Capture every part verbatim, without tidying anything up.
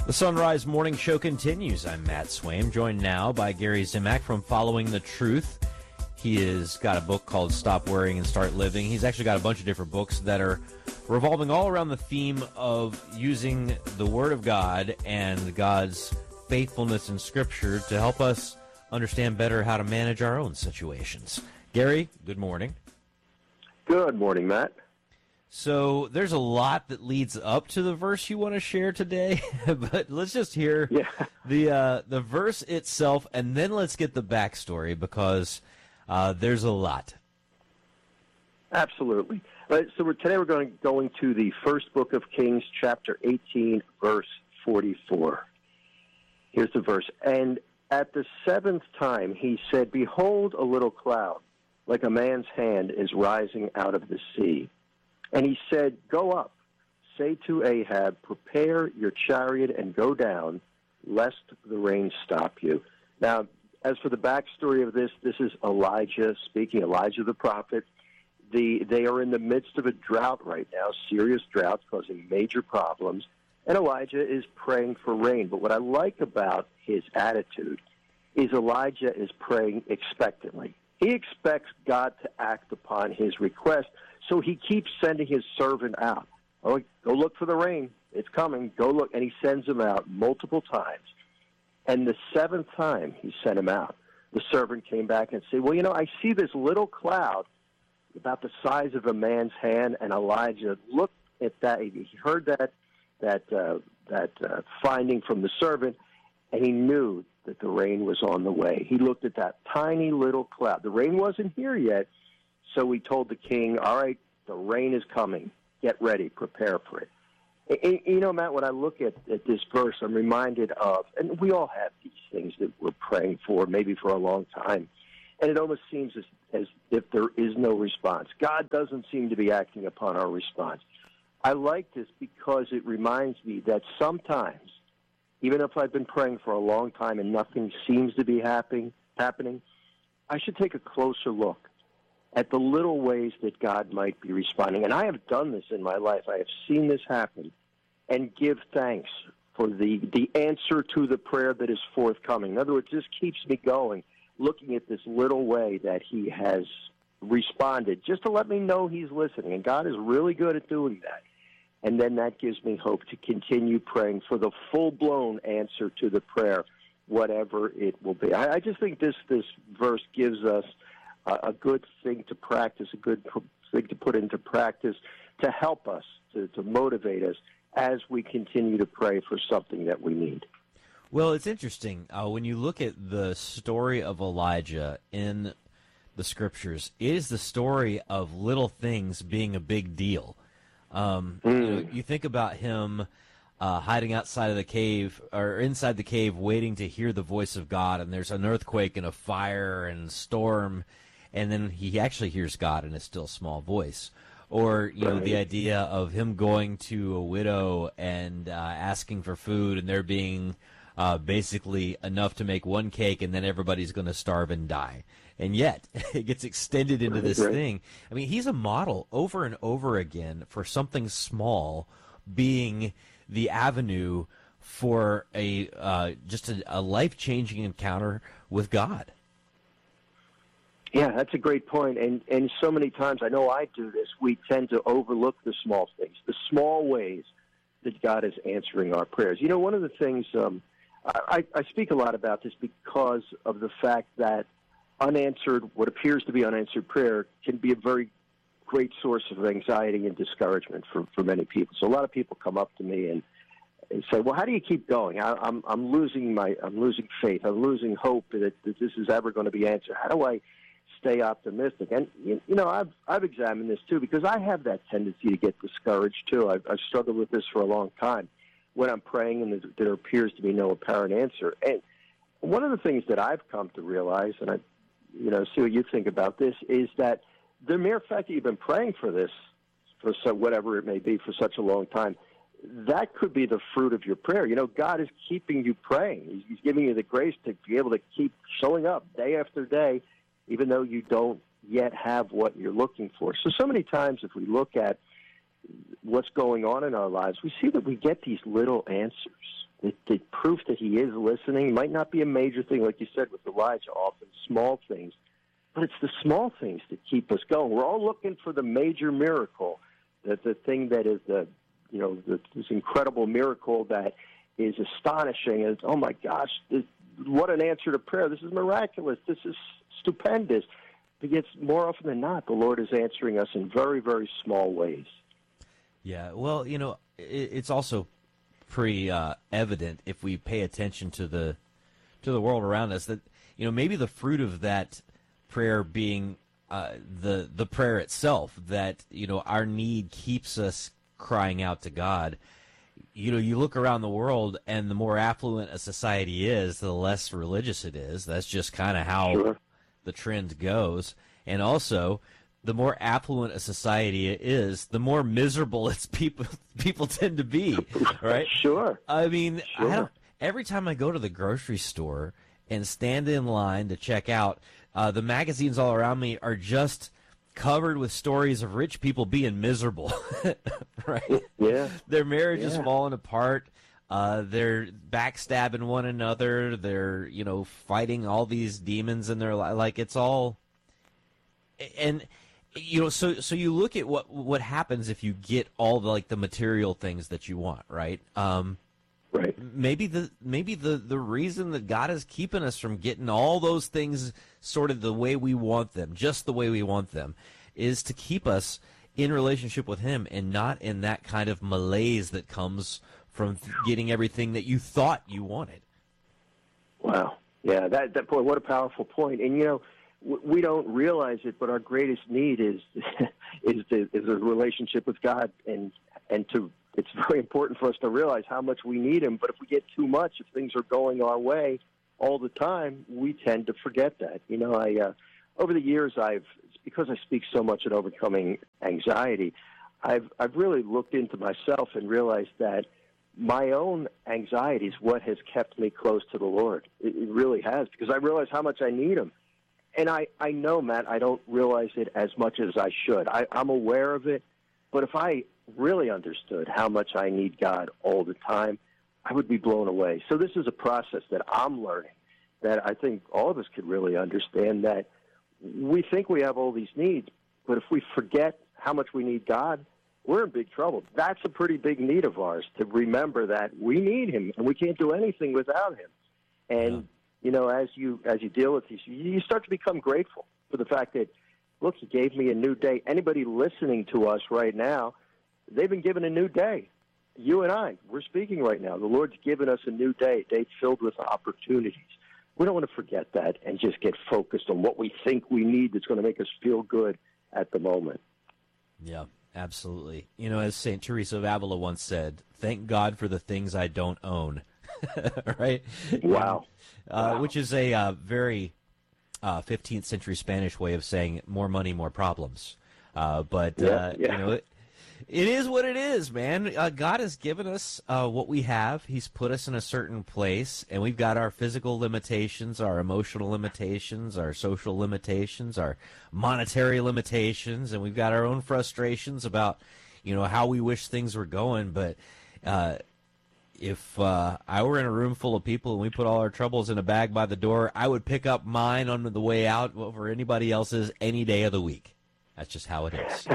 The Sunrise Morning Show continues. I'm Matt Swaim, joined now by Gary Zimak from Following the Truth. He has got a book called Stop Worrying and Start Living. He's actually got a bunch of different books that are revolving all around the theme of using the Word of God and God's faithfulness in Scripture to help us understand better how to manage our own situations. Gary, good morning. Good morning, Matt. So there's a lot that leads up to the verse you want to share today, but let's just hear yeah. the uh, the verse itself, and then let's get the backstory, because uh, there's a lot. Absolutely. Right, so we're, today we're going going to the first book of Kings, chapter eighteen, verse forty-four. Here's the verse. And at the seventh time he said, "Behold, a little cloud, like a man's hand, is rising out of the sea." And he said, "Go up, say to Ahab, prepare your chariot and go down, lest the rain stop you." Now, as for the backstory of this, this is Elijah speaking, Elijah the prophet. The, they are in the midst of a drought right now, serious drought causing major problems, and Elijah is praying for rain. But what I like about his attitude is Elijah is praying expectantly. He expects God to act upon his request, so he keeps sending his servant out. "Oh, go look for the rain. It's coming. Go look." And he sends him out multiple times. And the seventh time he sent him out, the servant came back and said, "Well, you know, I see this little cloud about the size of a man's hand." And Elijah looked at that. He heard that that uh, that uh, finding from the servant, and he knew that the rain was on the way. He looked at that tiny little cloud. The rain wasn't here yet, so he told the king, "All right, the rain is coming. Get ready. Prepare for it." And, you know, Matt, when I look at, at this verse, I'm reminded of, and we all have these things that we're praying for, maybe for a long time, and it almost seems as, as if there is no response. God doesn't seem to be acting upon our response. I like this because it reminds me that sometimes, even if I've been praying for a long time and nothing seems to be happening, happening, I should take a closer look at the little ways that God might be responding. And I have done this in my life. I have seen this happen, and give thanks for the, the answer to the prayer that is forthcoming. In other words, this keeps me going, looking at this little way that he has responded, just to let me know he's listening. And God is really good at doing that. And then that gives me hope to continue praying for the full-blown answer to the prayer, whatever it will be. I, I just think this, this verse gives us a, a good thing to practice, a good pr- thing to put into practice to help us, to, to motivate us as we continue to pray for something that we need. Well, it's interesting. Uh, when you look at the story of Elijah in the Scriptures, it is the story of little things being a big deal. Um, mm. you know, you think about him uh, hiding outside of the cave, or inside the cave, waiting to hear the voice of God, and there's an earthquake and a fire and storm, and then he actually hears God in a still small voice. Or, you know, the idea of him going to a widow and uh, asking for food, and there being uh, basically enough to make one cake, and then everybody's going to starve and die. And yet, it gets extended into this thing. I mean, he's a model over and over again for something small being the avenue for a uh, just a, a life-changing encounter with God. Yeah, that's a great point. And and so many times, I know I do this, we tend to overlook the small things, the small ways that God is answering our prayers. You know, one of the things, um, I, I speak a lot about this because of the fact that unanswered, what appears to be unanswered prayer can be a very great source of anxiety and discouragement for, for many people. So a lot of people come up to me and, and say, "Well, how do you keep going? I, I'm I'm losing my I'm losing faith. I'm losing hope that, that this is ever going to be answered. How do I stay optimistic?" And you, you know, I've I've examined this too, because I have that tendency to get discouraged too. I've, I've struggled with this for a long time when I'm praying and there, there appears to be no apparent answer. And one of the things that I've come to realize, and I, you know, see what you think about this, is that the mere fact that you've been praying for this, for so whatever it may be, for such a long time, that could be the fruit of your prayer. You know, God is keeping you praying. He's, he's giving you the grace to be able to keep showing up day after day, even though you don't yet have what you're looking for. So, so many times if we look at what's going on in our lives, we see that we get these little answers. the, the proof that he is listening. It might not be a major thing, like you said, with Elijah, often small things, but it's the small things that keep us going. We're all looking for the major miracle, the, the thing that is the, you know, the, this incredible miracle that is astonishing. And, oh, my gosh, this, what an answer to prayer. This is miraculous. This is stupendous. But yet, more often than not, the Lord is answering us in very, very small ways. Yeah, well, you know, it, it's also pretty uh, evident if we pay attention to the to the world around us that, you know, maybe the fruit of that prayer being uh, the the prayer itself, that, you know, our need keeps us crying out to God. You know, you look around the world, and the more affluent a society is, the less religious it is. That's just kind of how sure. the trend goes. And also, the more affluent a society is, the more miserable its people people tend to be, right? Sure. I mean, sure. I don't, every time I go to the grocery store and stand in line to check out, uh, the magazines all around me are just covered with stories of rich people being miserable, right? Yeah. Their marriage yeah. is falling apart. Uh, they're backstabbing one another. They're, you know, fighting all these demons in their life. Like, it's all, and you know, so so you look at what what happens if you get all the, like, the material things that you want, right? Um, right. Maybe the maybe the the reason that God is keeping us from getting all those things sort of the way we want them, just the way we want them, is to keep us in relationship with Him and not in that kind of malaise that comes from getting everything that you thought you wanted. Wow. Yeah, that, that boy, what a powerful point. And, you know, we don't realize it, but our greatest need is is the, is a relationship with God, and and to it's very important for us to realize how much we need Him. But if we get too much, if things are going our way all the time, we tend to forget that. You know, I uh, over the years, I've because I speak so much at overcoming anxiety, I've I've really looked into myself and realized that my own anxiety is what has kept me close to the Lord. It, it really has, because I realize how much I need Him. And I, I know, Matt, I don't realize it as much as I should. I, I'm aware of it, but if I really understood how much I need God all the time, I would be blown away. So this is a process that I'm learning, that I think all of us could really understand, that we think we have all these needs, but if we forget how much we need God, we're in big trouble. That's a pretty big need of ours, to remember that we need Him, and we can't do anything without Him. And yeah. You know, as you as you deal with these, you start to become grateful for the fact that, look, He gave me a new day. Anybody listening to us right now, they've been given a new day. You and I, we're speaking right now. The Lord's given us a new day, a day filled with opportunities. We don't want to forget that and just get focused on what we think we need that's going to make us feel good at the moment. Yeah, absolutely. You know, as Saint Teresa of Avila once said, thank God for the things I don't own. Right? Wow. Uh, wow. Which is a uh, very uh, fifteenth century Spanish way of saying more money, more problems. Uh, but, yeah, uh, yeah. you know, it, it is what it is, man. Uh, God has given us uh, what we have. He's put us in a certain place, and we've got our physical limitations, our emotional limitations, our social limitations, our monetary limitations, and we've got our own frustrations about, you know, how we wish things were going. But uh, if uh, I were in a room full of people and we put all our troubles in a bag by the door, I would pick up mine on the way out over anybody else's any day of the week. That's just how it is.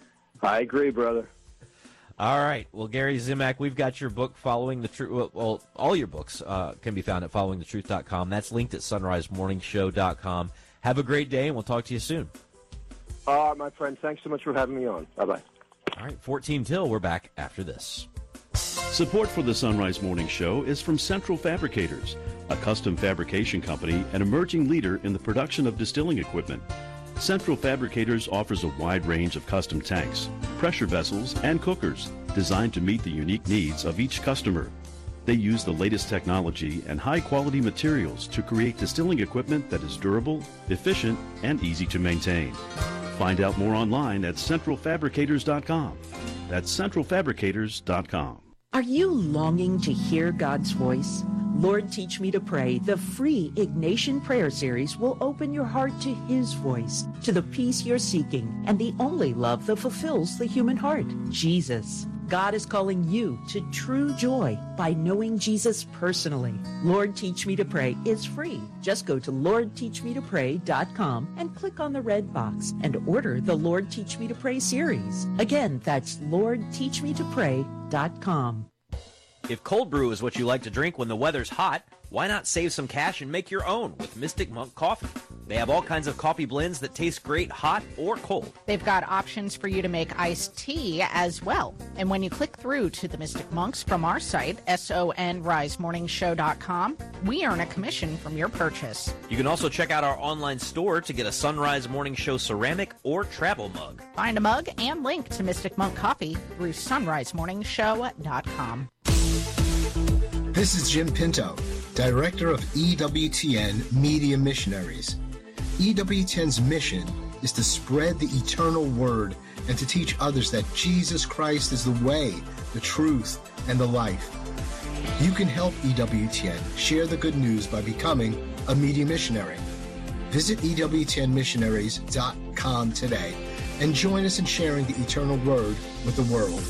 I agree, brother. All right. Well, Gary Zimak, we've got your book, Following the Truth. Well, all your books uh, can be found at following the truth dot com. That's linked at sunrise morning show dot com. Have a great day, and we'll talk to you soon. All right, my friend. Thanks so much for having me on. Bye-bye. All right, fourteen till. We're back after this. Support for the Sunrise Morning Show is from Central Fabricators, a custom fabrication company and emerging leader in the production of distilling equipment. Central Fabricators offers a wide range of custom tanks, pressure vessels, and cookers designed to meet the unique needs of each customer. They use the latest technology and high-quality materials to create distilling equipment that is durable, efficient, and easy to maintain. Find out more online at central fabricators dot com. That's central fabricators dot com. Are you longing to hear God's voice? Lord Teach Me to Pray, the free Ignatian Prayer Series, will open your heart to His voice, to the peace you're seeking, and the only love that fulfills the human heart, Jesus. God is calling you to true joy by knowing Jesus personally. Lord Teach Me to Pray is free. Just go to lord teach me to pray dot com and click on the red box and order the Lord Teach Me to Pray series. Again, that's lord teach me to pray dot com. If cold brew is what you like to drink when the weather's hot, why not save some cash and make your own with Mystic Monk Coffee? They have all kinds of coffee blends that taste great hot or cold. They've got options for you to make iced tea as well. And when you click through to the Mystic Monks from our site, sonrise morning show dot com, we earn a commission from your purchase. You can also check out our online store to get a Sunrise Morning Show ceramic or travel mug. Find a mug and link to Mystic Monk Coffee through sunrise morning show dot com. This is Jim Pinto, Director of E W T N Media Missionaries. E W T N's mission is to spread the eternal word and to teach others that Jesus Christ is the way, the truth, and the life. You can help E W T N share the good news by becoming a media missionary. Visit E W T N missionaries dot com today and join us in sharing the eternal word with the world.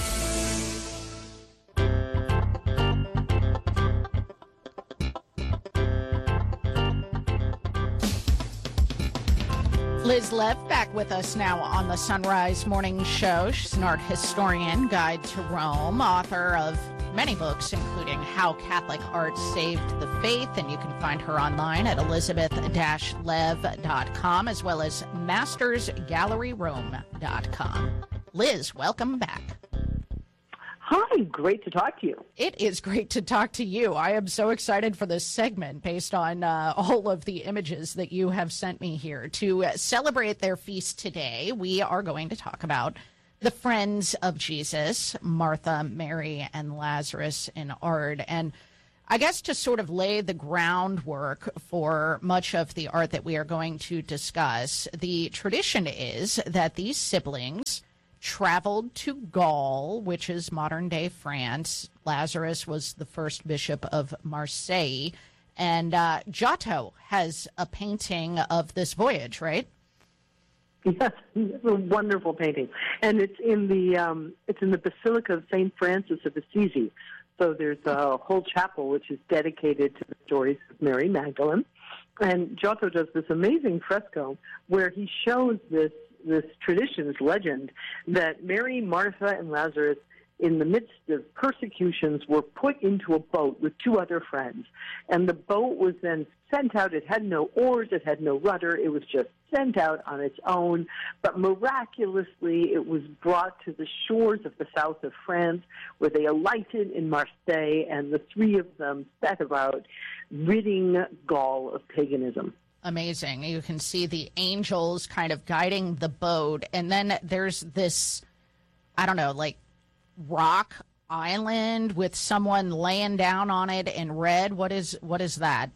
Liz Lev back with us now on the Sunrise Morning Show. She's an art historian, guide to Rome, author of many books, including How Catholic Art Saved the Faith, and you can find her online at elizabeth dash lev dot com as well as masters gallery rome dot com. Liz, welcome back. Hi, great to talk to you. It is great to talk to you. I am so excited for this segment based on uh, all of the images that you have sent me here. To uh, celebrate their feast today, we are going to talk about the friends of Jesus, Martha, Mary, and Lazarus in art. And I guess to sort of lay the groundwork for much of the art that we are going to discuss, the tradition is that these siblings traveled to Gaul, which is modern-day France. Lazarus was the first bishop of Marseille. And uh, Giotto has a painting of this voyage, right? Yes, it's a wonderful painting. And it's in the um, it's in the Basilica of Saint Francis of Assisi. So there's a whole chapel which is dedicated to the stories of Mary Magdalene. And Giotto does this amazing fresco where he shows this this tradition, this legend, that Mary, Martha, and Lazarus, in the midst of persecutions, were put into a boat with two other friends. And the boat was then sent out. It had no oars. It had no rudder. It was just sent out on its own. But miraculously, it was brought to the shores of the south of France, where they alighted in Marseille, and the three of them set about ridding Gaul of paganism. Amazing. You can see the angels kind of guiding the boat. And then there's this, I don't know, like rock island with someone laying down on it in red. What is what is that?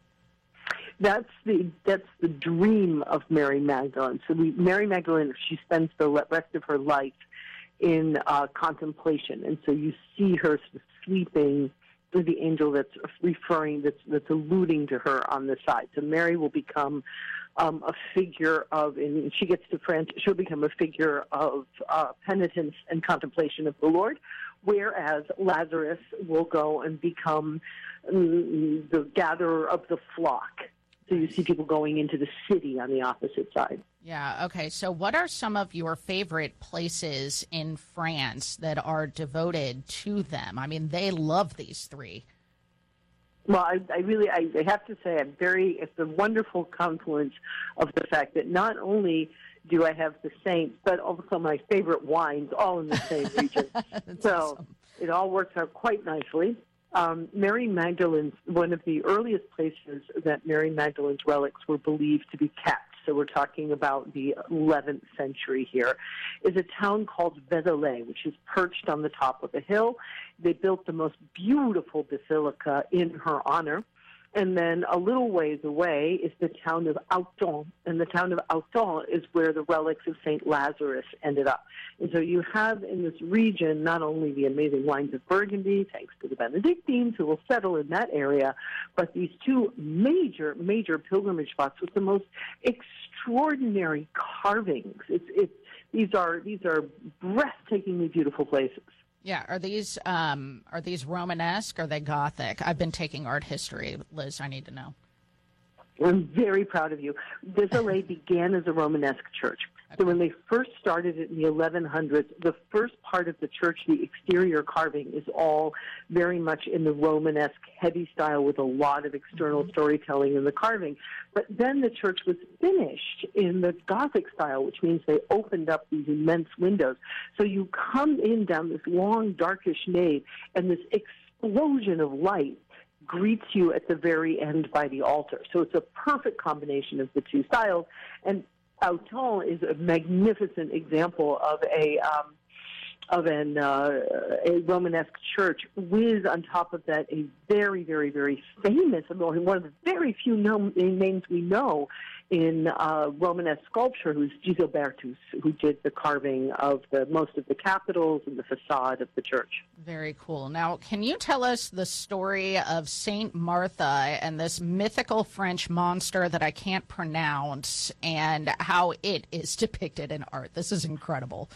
That's the that's the dream of Mary Magdalene. So we, Mary Magdalene, she spends the rest of her life in uh, contemplation. And so you see her sleeping with the angel that's referring, that's, that's alluding to her on the side. So Mary will become um, a figure of, and she gets to France, she'll become a figure of uh, penitence and contemplation of the Lord, whereas Lazarus will go and become um, the gatherer of the flock. So you see people going into the city on the opposite side. Yeah, okay. So what are some of your favorite places in France that are devoted to them? I mean, they love these three. Well, I, I really, I, I have to say, I'm very, it's a wonderful confluence of the fact that not only do I have the saints, but also my favorite wines all in the same region. So awesome. It all works out quite nicely. Um, Mary Magdalene's, one of the earliest places that Mary Magdalene's relics were believed to be kept, so we're talking about the eleventh century here, is a town called Vézelay, which is perched on the top of a hill. They built the most beautiful basilica in her honor, And then a little ways away is the town of Autun, and the town of Autun is where the relics of Saint Lazarus ended up. And so you have in this region not only the amazing wines of Burgundy, thanks to the Benedictines who will settle in that area, but these two major, major pilgrimage spots with the most extraordinary carvings. It's, it's, these are these are breathtakingly beautiful places. Yeah, are these um, are these Romanesque? Are they Gothic? I've been taking art history, Liz. I need to know. I'm very proud of you. Vézelay began as a Romanesque church. So when they first started it in the eleven hundreds, the first part of the church, the exterior carving, is all very much in the Romanesque heavy style with a lot of external mm-hmm. storytelling in the carving. But then the church was finished in the Gothic style, which means they opened up these immense windows. So you come in down this long, darkish nave, and this explosion of light greets you at the very end by the altar. So it's a perfect combination of the two styles. And Autun is a magnificent example of a um, of an uh, a Romanesque church with, on top of that, a very, very, very famous, one of the very few known names we know in uh, Romanesque sculpture, who's Giselbertus, who did the carving of the most of the capitals and the facade of the church. Very cool. Now, can you tell us the story of Saint Martha and this mythical French monster that I can't pronounce and how it is depicted in art? This is incredible.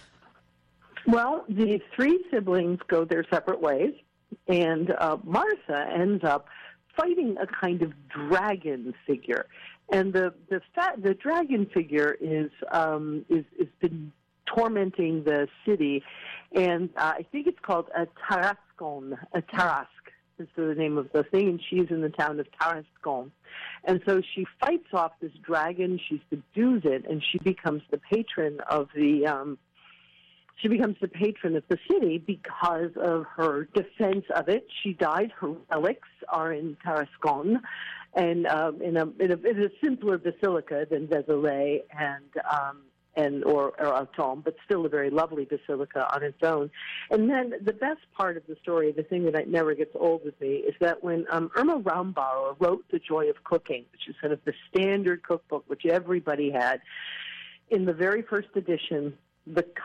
Well, the three siblings go their separate ways, and uh, Martha ends up fighting a kind of dragon figure. And the the fat, the dragon figure is um, is is been tormenting the city, and uh, I think it's called a Tarascon, a Tarasque is the name of the thing, and she's in the town of Tarascon. And so she fights off this dragon, she subdues it, and she becomes the patron of the. Um, She becomes the patron of the city because of her defense of it. She died. Her relics are in Tarascon, and um, in, a, in, a, in a simpler basilica than Vézelay and um, and or, or Autun, but still a very lovely basilica on its own. And then the best part of the story, the thing that I, never gets old with me, is that when um, Irma Raumbauer wrote The Joy of Cooking, which is kind of the standard cookbook which everybody had, in the very first edition, the